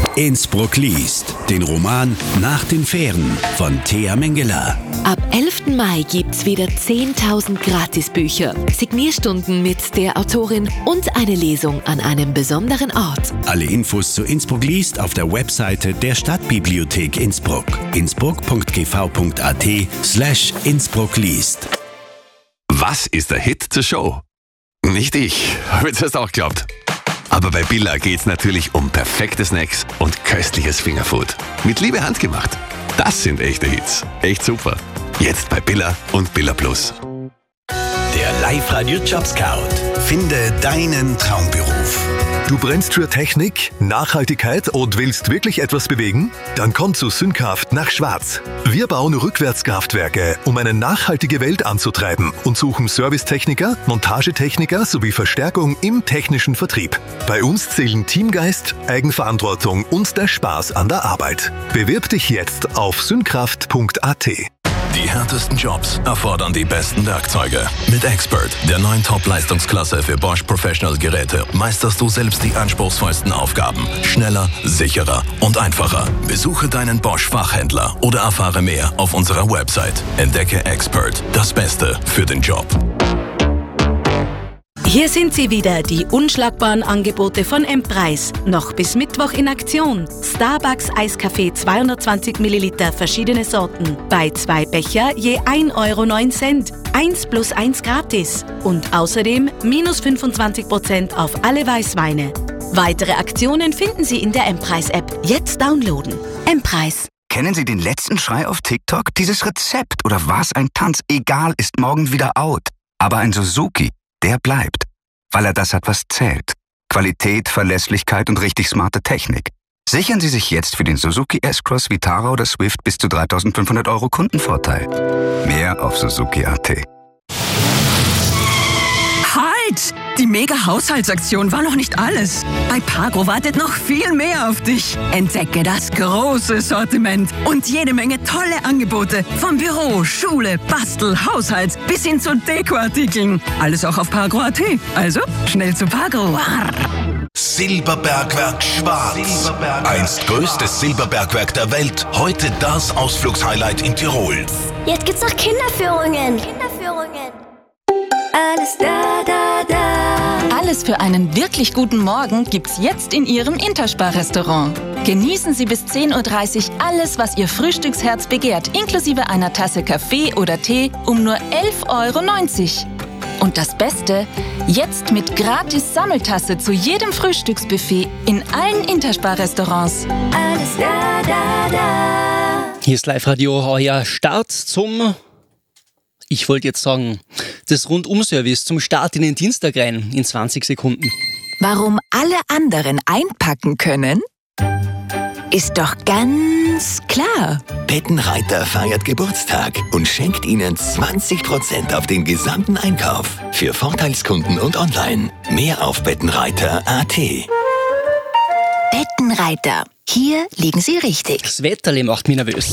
Innsbruck liest. Den Roman Nach den Fähren von Thea Mengele. Ab 11. Mai gibt's wieder 10.000 Gratisbücher, Signierstunden mit der Autorin und eine Lesung an einem besonderen Ort. Alle Infos zu Innsbruck liest auf der Webseite der Stadtbibliothek Innsbruck. innsbruck.gv.at/Innsbruck liest. Was ist der Hit zur Show? Nicht ich, habe ich zuerst auch geglaubt. Aber bei Billa geht's natürlich um perfekte Snacks und köstliches Fingerfood. Mit Liebe handgemacht. Das sind echte Hits. Echt super. Jetzt bei Billa und Billa Plus. Der Live-Radio Job Scout. Finde deinen Traumberuf. Du brennst für Technik, Nachhaltigkeit und willst wirklich etwas bewegen? Dann komm zu Synkraft nach Schwarz. Wir bauen Rückwärtskraftwerke, um eine nachhaltige Welt anzutreiben und suchen Servicetechniker, Montagetechniker sowie Verstärkung im technischen Vertrieb. Bei uns zählen Teamgeist, Eigenverantwortung und der Spaß an der Arbeit. Bewirb dich jetzt auf synkraft.at. Die härtesten Jobs erfordern die besten Werkzeuge. Mit Expert, der neuen Top-Leistungsklasse für Bosch Professional Geräte, meisterst du selbst die anspruchsvollsten Aufgaben. Schneller, sicherer und einfacher. Besuche deinen Bosch-Fachhändler oder erfahre mehr auf unserer Website. Entdecke Expert, das Beste für den Job. Hier sind sie wieder, die unschlagbaren Angebote von M-Preis. Noch bis Mittwoch in Aktion. Starbucks Eiskaffee 220 Milliliter, verschiedene Sorten. Bei 2 Becher je 1,09 €. 1 + 1 gratis. Und außerdem minus 25% auf alle Weißweine. Weitere Aktionen finden Sie in der M-Preis-App. Jetzt downloaden. M-Preis. Kennen Sie den letzten Schrei auf TikTok? Dieses Rezept oder was ein Tanz, egal, ist morgen wieder out. Aber ein Suzuki, der bleibt, weil er das hat, was zählt. Qualität, Verlässlichkeit und richtig smarte Technik. Sichern Sie sich jetzt für den Suzuki S-Cross, Vitara oder Swift bis zu 3.500 € Kundenvorteil. Mehr auf Suzuki.at. Halt! Die Mega-Haushaltsaktion war noch nicht alles. Bei Pagro wartet noch viel mehr auf dich. Entdecke das große Sortiment und jede Menge tolle Angebote. Vom Büro, Schule, Bastel, Haushalt bis hin zu Dekoartikeln. Alles auch auf Pagro.at. Also, schnell zu Pagro. Silberbergwerk Schwarz. Einst größtes Silberbergwerk der Welt. Heute das Ausflugshighlight in Tirol. Jetzt gibt's noch Kinderführungen. Alles da, da, da. Alles für einen wirklich guten Morgen gibt's jetzt in Ihrem Interspar-Restaurant. Genießen Sie bis 10.30 Uhr alles, was Ihr Frühstücksherz begehrt, inklusive einer Tasse Kaffee oder Tee um nur 11,90 €. Und das Beste, jetzt mit gratis Sammeltasse zu jedem Frühstücksbuffet in allen Interspar-Restaurants. Alles da, da, da. Hier ist Live-Radio, euer Start zum... Ich wollte jetzt sagen, das Rundum-Service zum Start in den Dienstag rein in 20 Sekunden. Warum alle anderen einpacken können? Ist doch ganz klar. Bettenreiter feiert Geburtstag und schenkt Ihnen 20% auf den gesamten Einkauf. Für Vorteilskunden und online. Mehr auf bettenreiter.at. Bettenreiter. Hier liegen Sie richtig. Das Wetterle macht mich nervös.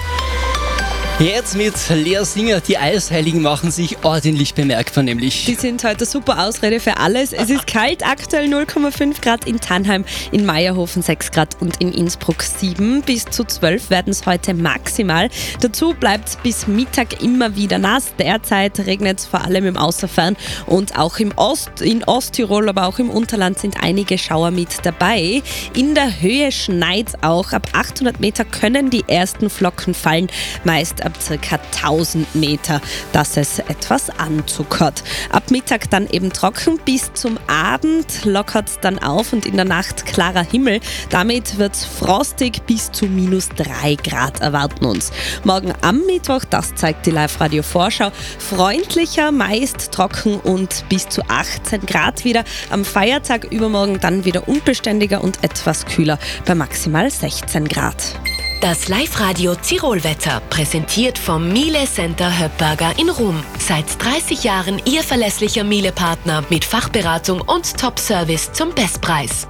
Jetzt mit Lea Singer, die Eisheiligen machen sich ordentlich bemerkbar, nämlich. Die sind heute super Ausrede für alles. Es ist kalt, aktuell 0,5 Grad in Tannheim, in Meierhofen 6 Grad und in Innsbruck 7. Bis zu 12 werden es heute maximal. Dazu bleibt es bis Mittag immer wieder nass. Derzeit regnet es vor allem im Außerfern und auch in Osttirol, aber auch im Unterland sind einige Schauer mit dabei. In der Höhe schneit es auch. Ab 800 Meter können die ersten Flocken fallen, meist ab ca. 1000 Meter, dass es etwas anzuckert. Ab Mittag dann eben trocken, bis zum Abend lockert es dann auf und in der Nacht klarer Himmel. Damit wird es frostig, bis zu minus 3 Grad erwarten uns. Morgen am Mittwoch, das zeigt die Live-Radio-Vorschau, freundlicher, meist trocken und bis zu 18 Grad wieder. Am Feiertag übermorgen dann wieder unbeständiger und etwas kühler bei maximal 16 Grad. Das Live-Radio Tirol-Wetter, präsentiert vom Miele Center Höppberger in Rom. Seit 30 Jahren Ihr verlässlicher Miele-Partner mit Fachberatung und Top-Service zum Bestpreis.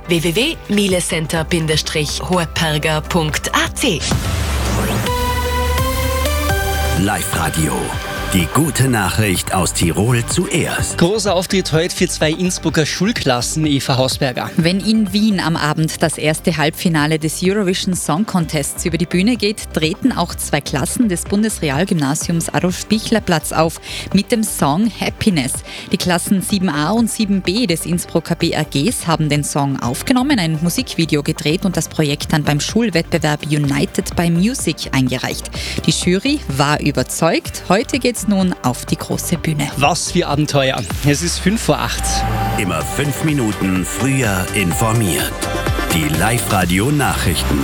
www.mielecenter-hoepperger.at. Live-Radio. Die gute Nachricht aus Tirol zuerst. Großer Auftritt heute für 2 Innsbrucker Schulklassen, Eva Hausberger. Wenn in Wien am Abend das erste Halbfinale des Eurovision Song Contests über die Bühne geht, treten auch 2 Klassen des Bundesrealgymnasiums Adolf-Bichler-Platz auf mit dem Song Happiness. Die Klassen 7a und 7b des Innsbrucker BRGs haben den Song aufgenommen, ein Musikvideo gedreht und das Projekt dann beim Schulwettbewerb United by Music eingereicht. Die Jury war überzeugt. Heute geht's nun auf die große Bühne. Was für Abenteuer. Es ist 7:05. Immer 5 Minuten früher informiert. Die Live-Radio-Nachrichten.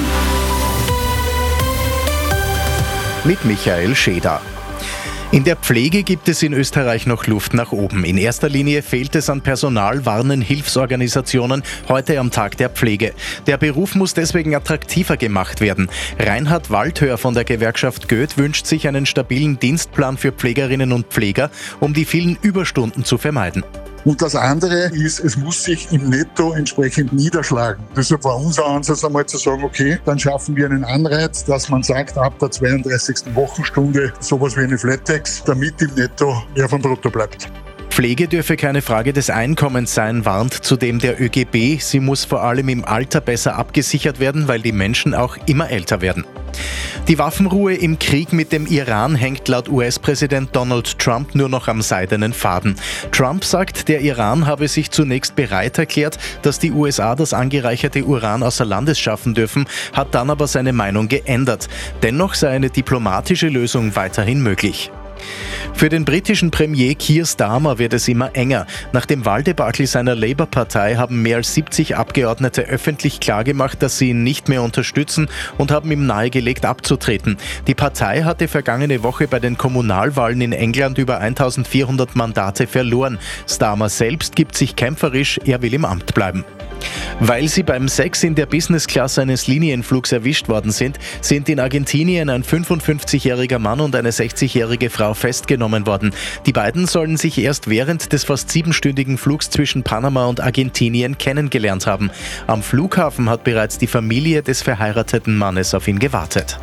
Mit Michael Scheder. In der Pflege gibt es in Österreich noch Luft nach oben. In erster Linie fehlt es an Personal, warnen Hilfsorganisationen heute am Tag der Pflege. Der Beruf muss deswegen attraktiver gemacht werden. Reinhard Waldhör von der Gewerkschaft Goeth wünscht sich einen stabilen Dienstplan für Pflegerinnen und Pfleger, um die vielen Überstunden zu vermeiden. Und das andere ist, es muss sich im Netto entsprechend niederschlagen. Deshalb war unser Ansatz einmal zu sagen, okay, dann schaffen wir einen Anreiz, dass man sagt, ab der 32. Wochenstunde sowas wie eine Flat-Tax, damit im Netto mehr vom Brutto bleibt. Pflege dürfe keine Frage des Einkommens sein, warnt zudem der ÖGB. Sie muss vor allem im Alter besser abgesichert werden, weil die Menschen auch immer älter werden. Die Waffenruhe im Krieg mit dem Iran hängt laut US-Präsident Donald Trump nur noch am seidenen Faden. Trump sagt, der Iran habe sich zunächst bereit erklärt, dass die USA das angereicherte Uran außer Landes schaffen dürfen, hat dann aber seine Meinung geändert. Dennoch sei eine diplomatische Lösung weiterhin möglich. Für den britischen Premier Keir Starmer wird es immer enger. Nach dem Wahldebakel seiner Labour-Partei haben mehr als 70 Abgeordnete öffentlich klargemacht, dass sie ihn nicht mehr unterstützen und haben ihm nahegelegt, abzutreten. Die Partei hatte vergangene Woche bei den Kommunalwahlen in England über 1400 Mandate verloren. Starmer selbst gibt sich kämpferisch, er will im Amt bleiben. Weil sie beim Sex in der Business-Class eines Linienflugs erwischt worden sind in Argentinien ein 55-jähriger Mann und eine 60-jährige Frau festgenommen worden. Die beiden sollen sich erst während des fast 7-stündigen Flugs zwischen Panama und Argentinien kennengelernt haben. Am Flughafen hat bereits die Familie des verheirateten Mannes auf ihn gewartet.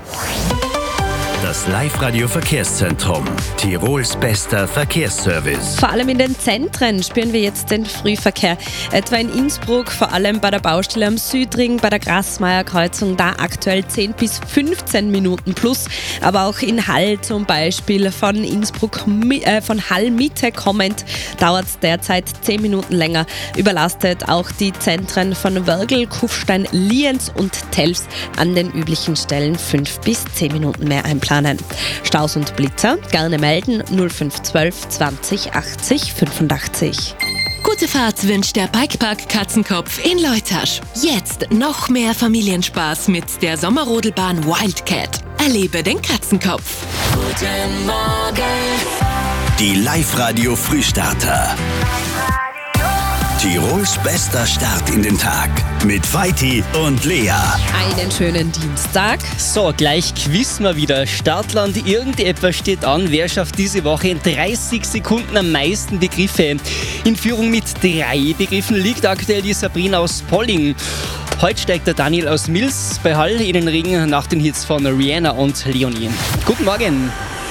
Das Live-Radio-Verkehrszentrum. Tirols bester Verkehrsservice. Vor allem in den Zentren spüren wir jetzt den Frühverkehr. Etwa in Innsbruck, vor allem bei der Baustelle am Südring, bei der Grasmeier-Kreuzung, da aktuell 10 bis 15 Minuten plus. Aber auch in Hall zum Beispiel von Hall Mitte kommend dauert es derzeit 10 Minuten länger. Überlastet auch die Zentren von Wörgl, Kufstein, Lienz und Telfs an den üblichen Stellen 5 bis 10 Minuten mehr einplanen. Staus und Blitzer gerne melden 0512 20 80 85. Gute Fahrt wünscht der Bikepark Katzenkopf in Leutasch. Jetzt noch mehr Familienspaß mit der Sommerrodelbahn Wildcat. Erlebe den Katzenkopf. Guten Morgen. Die Live-Radio Frühstarter. Tirols bester Start in den Tag mit Vaiti und Lea. Einen schönen Dienstag. So, gleich quizzen wir wieder. Startland, irgendetwas steht an. Wer schafft diese Woche in 30 Sekunden am meisten Begriffe? In Führung mit 3 Begriffen liegt aktuell die Sabrina aus Polling. Heute steigt der Daniel aus Mills bei Hall in den Ring nach den Hits von Rihanna und Leonie. Guten Morgen.